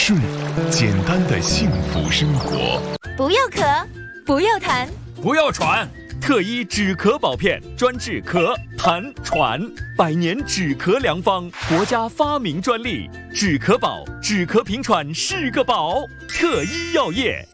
睡，简单的幸福生活。 不要咳，不要痰， 不要喘。特一止咳宝片，专治咳、痰、喘，100年止咳良方，国家发明专利。止咳宝，止咳平喘是个宝。特一药业。